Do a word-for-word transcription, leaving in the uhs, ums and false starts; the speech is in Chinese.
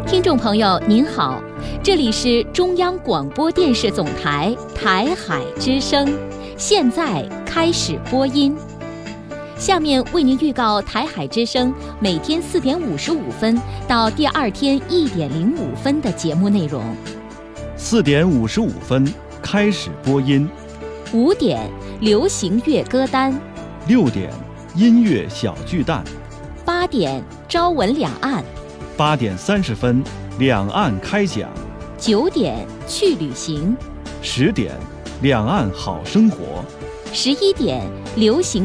听众朋友您好，这里是中央广播电视总台台海之声，现在开始播音。下面为您预告台海之声每天四点五十五分到第二天一点零五分的节目内容。 四点五十五分开始播音。 五点流行乐歌单。 六点音乐小巨蛋。 八点朝闻两岸。 八点三十分两岸开讲。 九点去旅行。 十点两岸好生活。 十一点流行